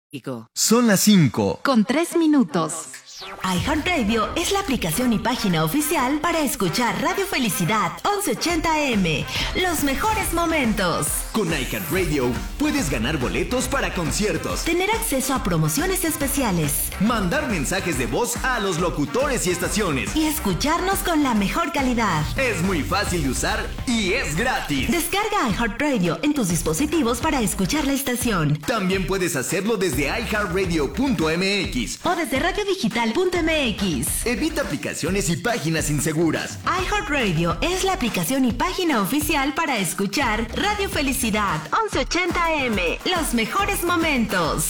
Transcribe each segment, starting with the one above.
Son las 5. Con 3 minutos. iHeartRadio es la aplicación y página oficial para escuchar Radio Felicidad 1180 AM. Los mejores momentos. Con iHeartRadio puedes ganar boletos para conciertos, tener acceso a promociones especiales, mandar mensajes de voz a los locutores y estaciones y escucharnos con la mejor calidad. Es muy fácil de usar y es gratis. Descarga iHeartRadio en tus dispositivos para escuchar la estación. También puedes hacerlo desde iHeartRadio.mx o desde radiodigital.mx. Evita aplicaciones y páginas inseguras. iHeartRadio es la aplicación y página oficial para escuchar Radio Felicidad 1180 AM. Los mejores momentos.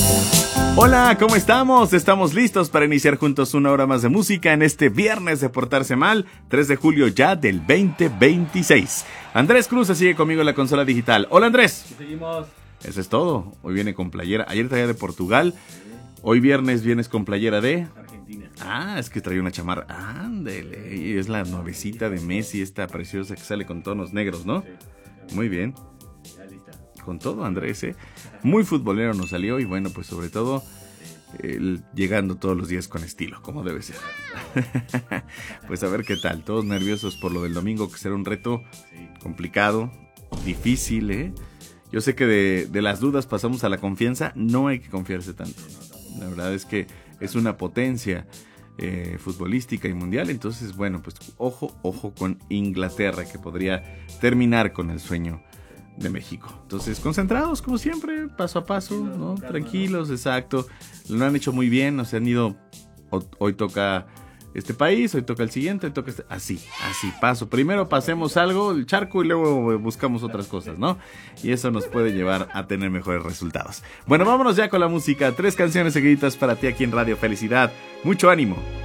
Hola, ¿cómo estamos? Estamos listos para iniciar juntos una hora más de música en este viernes de Portarse Mal, 3 de julio ya del 2026. Andrés Cruz se sigue conmigo en la consola digital. Hola, Andrés. Seguimos. Eso es todo. Hoy viene con playera. Ayer traía de Portugal. Hoy viernes vienes con playera de Argentina. Es que traía una chamarra. Ándele. Y es la nuevecita de Messi, esta preciosa que sale con tonos negros, ¿no? Sí. Muy bien. Ya lista. Con todo, Andrés, ¿eh? Muy futbolero nos salió y bueno, pues sobre todo llegando todos los días con estilo, como debe ser. Pues a ver qué tal. Todos nerviosos por lo del domingo, que será un reto complicado, difícil, ¿eh? Yo sé que de las dudas pasamos a la confianza. No hay que confiarse tanto. La verdad es que es una potencia futbolística y mundial. Entonces, bueno, pues ojo con Inglaterra, que podría terminar con el sueño de México. Entonces, concentrados como siempre, paso a paso, ¿no? Tranquilos, exacto. Lo han hecho muy bien, nos han ido. Hoy toca este país, hoy toca el siguiente, hoy toca este. Así, paso. Primero pasemos algo, el charco, y luego buscamos otras cosas, ¿no? Y eso nos puede llevar a tener mejores resultados. Bueno, vámonos ya con la música. 3 canciones seguiditas para ti aquí en Radio Felicidad. Mucho ánimo.